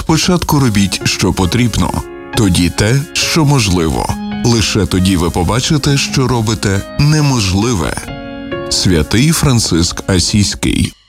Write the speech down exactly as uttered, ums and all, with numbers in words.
Спочатку робіть, що потрібно, тоді те, що можливо. Лише тоді ви побачите, що робите неможливе. Святий Франциск Асійський.